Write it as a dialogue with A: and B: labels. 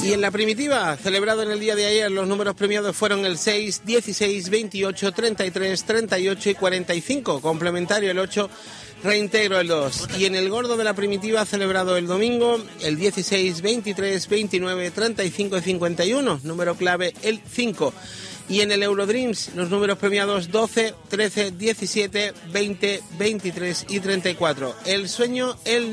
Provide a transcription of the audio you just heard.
A: Y en la primitiva, celebrado en el día de ayer, los números premiados fueron el 6, 16, 28, 33, 38 y 45. Complementario el 8, reintegro el 2. Y en el gordo de la primitiva, celebrado el domingo, el 16, 23, 29, 35 y 51. Número clave el 5. Y en el Eurodreams, los números premiados 12, 13, 17, 20, 23 y 34. El sueño, el